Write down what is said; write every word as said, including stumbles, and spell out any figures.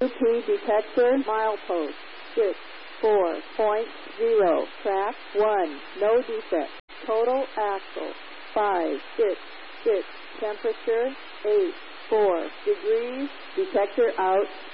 U P detector, milepost, six four point zero, track one, no defect. Total axle, five six six, temperature, eight four degrees, detector out.